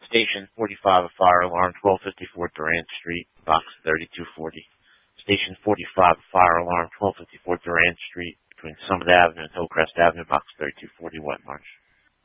Station 45, a fire alarm, 1254 Durant Street, box 3240. Station 45, a fire alarm, 1254 Durant Street, between Summit Avenue and Hillcrest Avenue, box 3240, Wet Marsh.